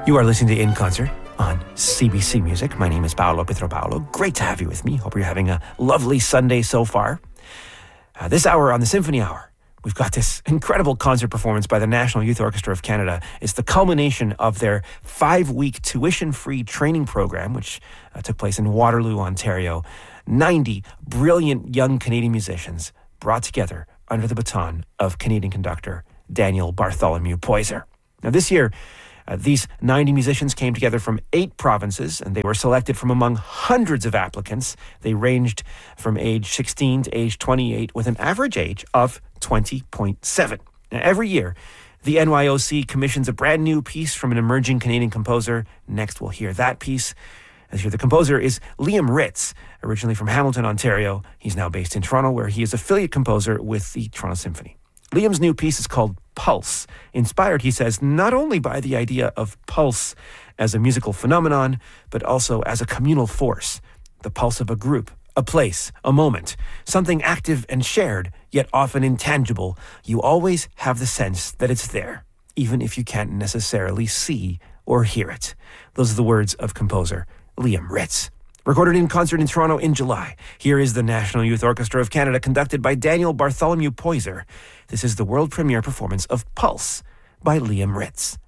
You are listening to In Concert on CBC Music. My name is Paolo Pietropaolo. Great to have you with me. Hope you're having a lovely Sunday so far. This hour on the Symphony Hour, we've got this incredible concert performance by the National Youth Orchestra of Canada. It's the culmination of their 5-week tuition-free training program, which took place in Waterloo, Ontario. 90 brilliant young Canadian musicians brought together under the baton of Canadian conductor Daniel Bartholomew Poyser. Now this year, these 90 musicians came together from 8 provinces, and they were selected from among hundreds of applicants. They ranged from age 16 to age 28 with an average age of 20.7. Now, every year, the NYOC commissions a brand new piece from an emerging Canadian composer. Next, we'll hear that piece. This year, the composer is Liam Ritz, originally from Hamilton, Ontario. He's now based in Toronto, where he is affiliate composer with the Toronto Symphony. Liam's new piece is called Pulse, inspired, he says, not only by the idea of pulse as a musical phenomenon, but also as a communal force, the pulse of a group, a place, a moment, something active and shared, yet often intangible. You always have the sense that it's there, even if you can't necessarily see or hear it. Those are the words of composer Liam Ritz. Recorded in concert in Toronto in July, here is the National Youth Orchestra of Canada, conducted by Daniel Bartholomew Poyser. This is the world premiere performance of Pulse by Liam Ritz.